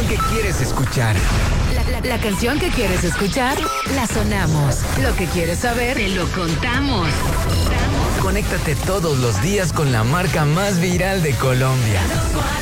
que quieres escuchar. La canción que quieres escuchar, la sonamos. Lo que quieres saber, te lo contamos. Conéctate todos los días con la marca más viral de Colombia.